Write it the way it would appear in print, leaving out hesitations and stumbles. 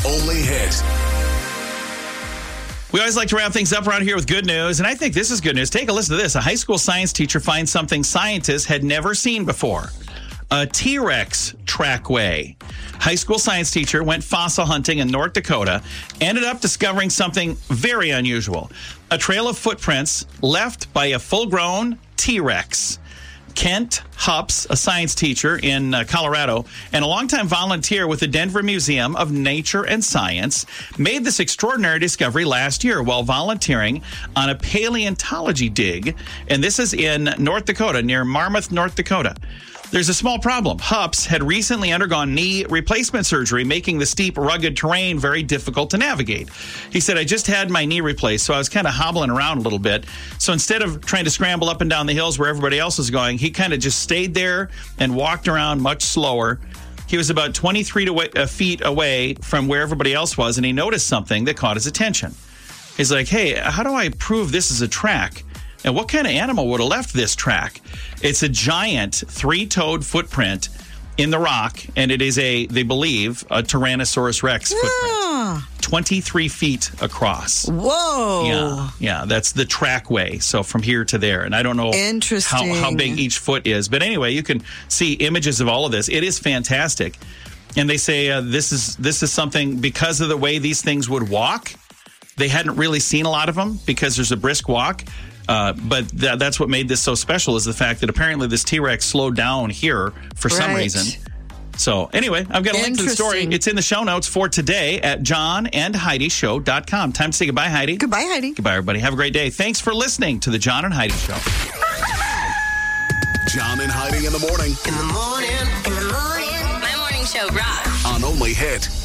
Only Hit. We always like to wrap things up around here with good news, and I think this is good news. Take a listen to this. A high school science teacher finds something scientists had never seen before. A T-Rex trackway. High school science teacher went fossil hunting in North Dakota, ended up discovering something very unusual. A trail of footprints left by a full-grown T-Rex. Kent Hups, a science teacher in Colorado and a longtime volunteer with the Denver Museum of Nature and Science, made this extraordinary discovery last year while volunteering on a paleontology dig. And this is in North Dakota, near Marmarth, North Dakota. There's a small problem. Hups had recently undergone knee replacement surgery, making the steep, rugged terrain very difficult to navigate. He said, I just had my knee replaced, so I was kind of hobbling around a little bit. So instead of trying to scramble up and down the hills where everybody else was going, he kind of just stayed there and walked around much slower. He was about 23 feet away from where everybody else was, and he noticed something that caught his attention. He's like, hey, how do I prove this is a track? And what kind of animal would have left this track? It's a giant three-toed footprint in the rock, and it is they believe, a Tyrannosaurus Rex footprint. 23 feet across. Whoa. Yeah, that's the trackway. So from here to there. And I don't know how big each foot is. But anyway, you can see images of all of this. It is fantastic. And they say this is something, because of the way these things would walk, they hadn't really seen a lot of them because there's a brisk walk. But that's what made this so special, is the fact that apparently this T-Rex slowed down here for some reason. So anyway, I've got a link to the story. It's in the show notes for today at johnandheidishow.com. Time to say goodbye, Heidi. Goodbye, Heidi. Goodbye, everybody. Have a great day. Thanks for listening to the John and Heidi Show. John and Heidi in the morning. In the morning. My morning show rocks. On Only Hit.